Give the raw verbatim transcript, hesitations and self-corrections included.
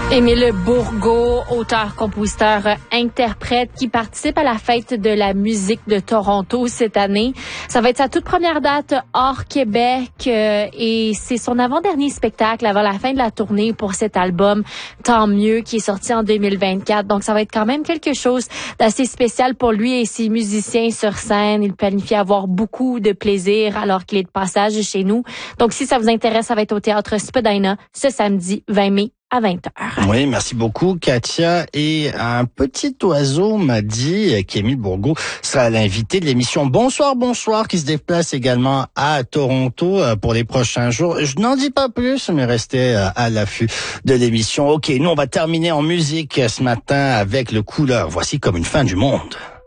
Émile Bourgault, auteur, compositeur, interprète, qui participe à la fête de la musique de Toronto cette année. Ça va être sa toute première date hors Québec euh, et c'est son avant-dernier spectacle avant la fin de la tournée pour cet album Tant mieux qui est sorti en deux mille vingt-quatre. Donc ça va être quand même quelque chose d'assez spécial pour lui et ses musiciens sur scène. Il planifie avoir beaucoup de plaisir alors qu'il est de passage chez nous. Donc si ça vous intéresse, ça va être au Théâtre Spadina ce samedi vingt mai à vingt heures. Oui, merci beaucoup, Katia. Et un petit oiseau m'a dit qu'Émile Bourgault sera l'invité de l'émission Bonsoir, Bonsoir, qui se déplace également à Toronto pour les prochains jours. Je n'en dis pas plus, mais restez à l'affût de l'émission. Ok, nous, on va terminer en musique ce matin avec le Couleur. Voici Comme une fin du monde.